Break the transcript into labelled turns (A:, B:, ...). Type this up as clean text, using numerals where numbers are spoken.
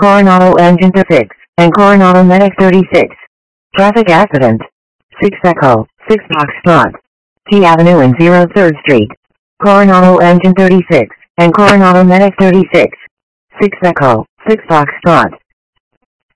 A: Coronado Engine 6, and Coronado Medic 36. Traffic accident. 6 Echo, 6 Foxtrot. T Avenue and 03rd Street. Coronado Engine 36, and Coronado Medic 36. 6 Echo, 6 Foxtrot.